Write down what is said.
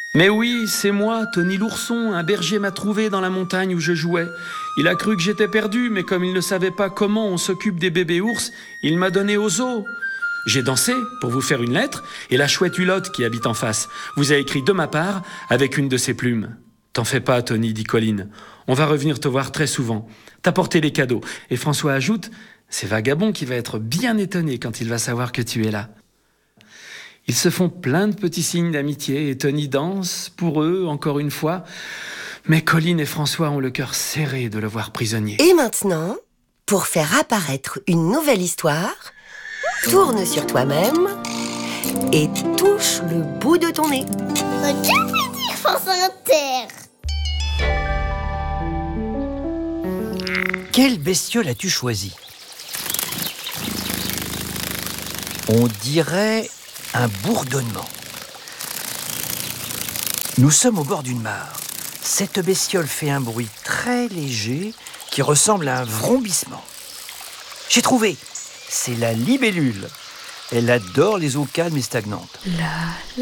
Mais oui, c'est moi, Tony l'ourson. Un berger m'a trouvé dans la montagne où je jouais. Il a cru que j'étais perdu, mais comme il ne savait pas comment on s'occupe des bébés ours, il m'a donné au zoo. J'ai dansé pour vous faire une lettre, et la chouette Hulotte qui habite en face vous a écrit de ma part avec une de ses plumes. T'en fais pas, Tony, dit Colline. On va revenir te voir très souvent. T'as porté les cadeaux. Et François ajoute, c'est Vagabond qui va être bien étonné quand il va savoir que tu es là. Ils se font plein de petits signes d'amitié et Tony danse pour eux, encore une fois. Mais Colline et François ont le cœur serré de le voir prisonnier. Et maintenant, pour faire apparaître une nouvelle histoire, tourne sur toi-même et touche le bout de ton nez. Quel plaisir, France Inter! Quelle bestiole as-tu choisi? On dirait un bourdonnement. Nous sommes au bord d'une mare. Cette bestiole fait un bruit très léger qui ressemble à un vrombissement. J'ai trouvé! C'est la libellule. Elle adore les eaux calmes et stagnantes.